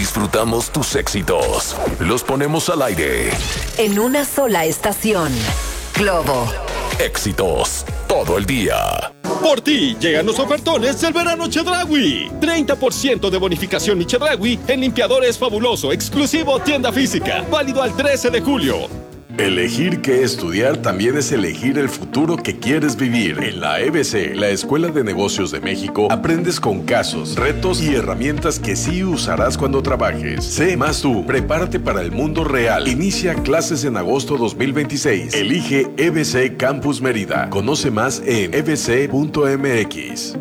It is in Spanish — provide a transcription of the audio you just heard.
disfrutamos tus éxitos. Los ponemos al aire. En una sola estación. Globo. Éxitos todo el día. Por ti llegan los ofertones del verano Chedraui. 30% de bonificación y Chedraui en limpiadores fabuloso, exclusivo tienda física. Válido al 13 de julio. Elegir qué estudiar también es elegir el futuro que quieres vivir. En la EBC, la Escuela de Negocios de México, aprendes con casos, retos y herramientas que sí usarás cuando trabajes. Sé más tú. Prepárate para el mundo real. Inicia clases en agosto 2026. Elige EBC Campus Mérida. Conoce más en ebc.mx.